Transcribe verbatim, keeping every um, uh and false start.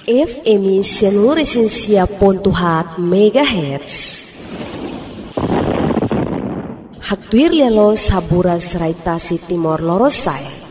F M Sianuresensia Pontuhat Megahertz. Haktuir lialo saburas raitasi Timor Lorosai.